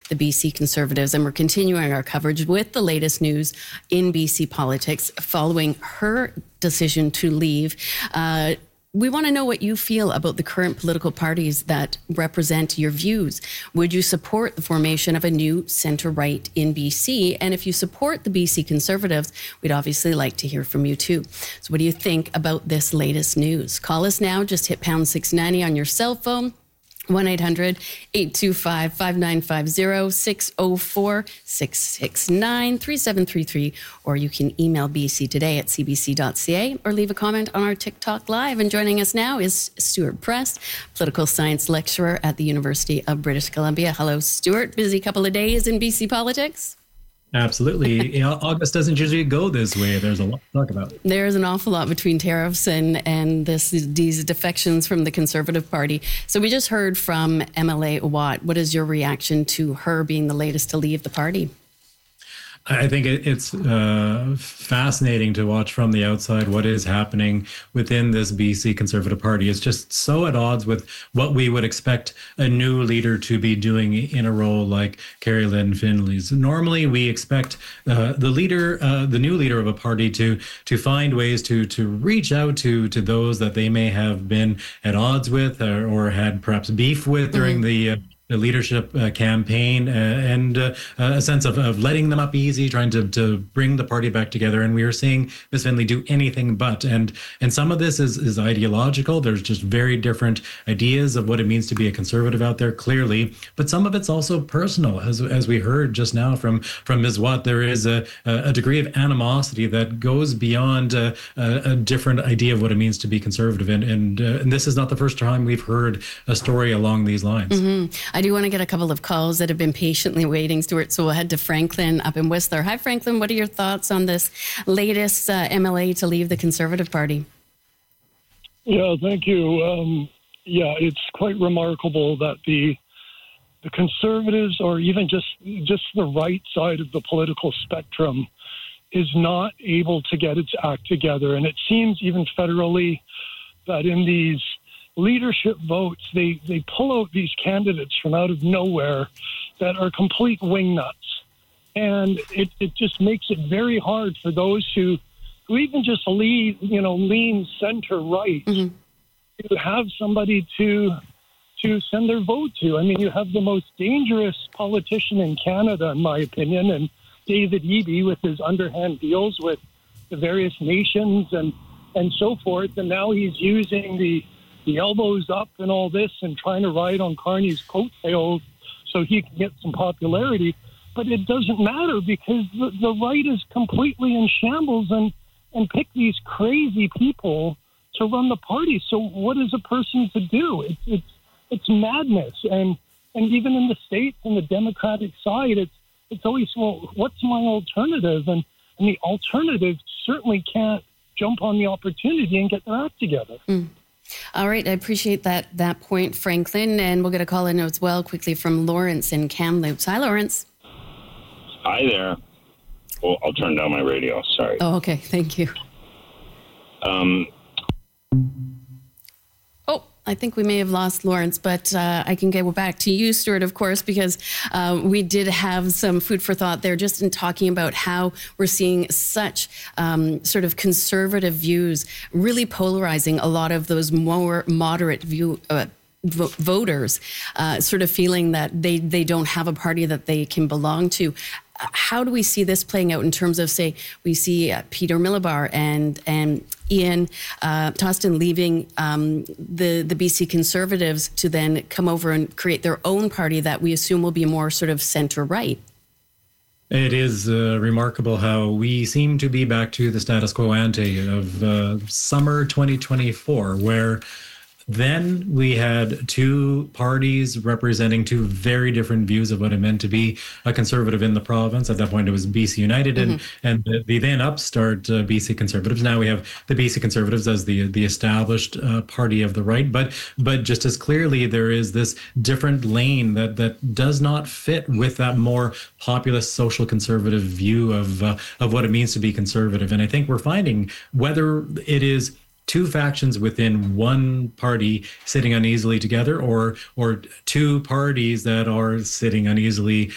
the BC Conservatives, and we're continuing our coverage with the latest news in BC politics following her decision to leave. We want to know what you feel about the current political parties that represent your views. Would you support the formation of a new centre-right in BC? And if you support the BC Conservatives, we'd obviously like to hear from you too. So what do you think about this latest news? Call us now. Just hit pound 690 on your cell phone. 1-800-825-5950, 604-669-3733, or you can email bctoday@cbc.ca or leave a comment on our TikTok Live. And joining us now is Stuart Press, political science lecturer at the University of British Columbia. Hello, Stuart. Busy couple of days in BC politics? Absolutely. August doesn't usually go this way. There's a lot to talk about. There's an awful lot between tariffs and these defections from the Conservative Party. So we just heard from MLA Watt. What is your reaction to her being the latest to leave the party? I think it's fascinating to watch from the outside what is happening within this BC Conservative Party. It's just so at odds with what we would expect a new leader to be doing in a role like Carrie Lynn Finley's. Normally, we expect the new leader of a party to find ways to reach out to those that they may have been at odds with or had perhaps beef with during the leadership campaign and a sense of letting them up easy, trying to bring the party back together. And we are seeing Ms. Finley do anything but. And some of this is ideological. There's just very different ideas of what it means to be a conservative out there, clearly. But some of it's also personal. As we heard just now from Ms. Watt, there is a degree of animosity that goes beyond a different idea of what it means to be conservative. And this is not the first time we've heard a story along these lines. Mm-hmm. I do want to get a couple of calls that have been patiently waiting, Stuart, so we'll head to Franklin up in Whistler. Hi, Franklin. What are your thoughts on this latest MLA to leave the Conservative Party? Yeah, thank you. It's quite remarkable that the Conservatives, or even just the right side of the political spectrum, is not able to get its act together. And it seems even federally that in these leadership votes, they pull out these candidates from out of nowhere that are complete wingnuts. And it just makes it very hard for those who even just lean center right to have somebody to send their vote to. I mean, you have the most dangerous politician in Canada, in my opinion, and David Eby with his underhand deals with the various nations and so forth. And now he's using the elbows up and all this and trying to ride on Carney's coattails so he can get some popularity. But it doesn't matter because the right is completely in shambles and pick these crazy people to run the party. So what is a person to do? It's madness. And even in the States, on the Democratic side, it's always, well, what's my alternative? And the alternative certainly can't jump on the opportunity and get their act together. All right. I appreciate that point, Franklin. And we'll get a call in as well quickly from Lawrence in Kamloops. Hi, Lawrence. Hi there. Well, I'll turn down my radio. Sorry. Oh, okay. Thank you. I think we may have lost Lawrence, but I can go back to you, Stuart, of course, because we did have some food for thought there just in talking about how we're seeing such sort of conservative views really polarizing a lot of those more moderate voters, sort of feeling that they don't have a party that they can belong to. How do we see this playing out in terms of, say, we see Peter Millibar and Ian Toston leaving the BC Conservatives to then come over and create their own party that we assume will be more sort of center-right? It is remarkable how we seem to be back to the status quo ante of summer 2024, where then we had two parties representing two very different views of what it meant to be a conservative in the province. At that point, it was BC United and the then upstart BC Conservatives. Now we have the BC Conservatives as the established party of the right. But just as clearly, there is this different lane that does not fit with that more populist social conservative view of what it means to be conservative. And I think we're finding whether it is two factions within one party sitting uneasily together or two parties that are sitting uneasily